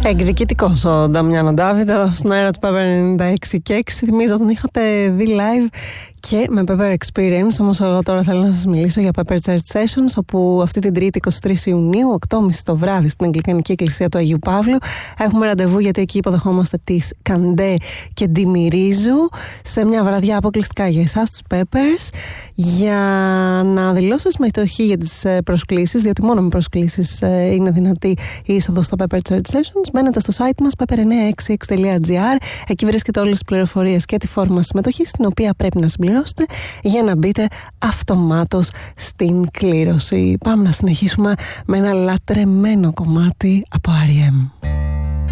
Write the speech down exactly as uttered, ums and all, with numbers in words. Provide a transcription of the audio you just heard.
Εκδικητικός ο Νταμιάνο Ντάβιντο στον αέρα του Pepper ενενήντα έξι και έξι. Θυμίζω τον είχατε δει live και με Pepper Experience. Όμως εγώ τώρα θέλω να σας μιλήσω για Pepper Church Sessions, όπου αυτή την Τρίτη εικοστή τρίτη Ιουνίου, οκτώ και μισή το βράδυ, στην Αγγλικανική Εκκλησία του Αγίου Παύλου, έχουμε ραντεβού, γιατί εκεί υποδεχόμαστε τις Καντέ και Ντιμιρίζου σε μια βραδιά αποκλειστικά για εσάς τους Peppers. Για να δηλώσετε συμμετοχή για τις προσκλήσεις, διότι μόνο με προσκλήσεις είναι δυνατή η είσοδος στο Pepper Church Sessions, μπαίνετε στο site μας pepper εννιακόσια εξήντα έξι τελεία gr. Εκεί βρίσκεται όλες τις πληροφορίες και τη φόρμα συμμετοχής, την οποία πρέπει να συμπληρώσετε για να μπείτε αυτομάτως στην κλήρωση. Πάμε να συνεχίσουμε με ένα λατρεμένο κομμάτι από αρ ι εμ.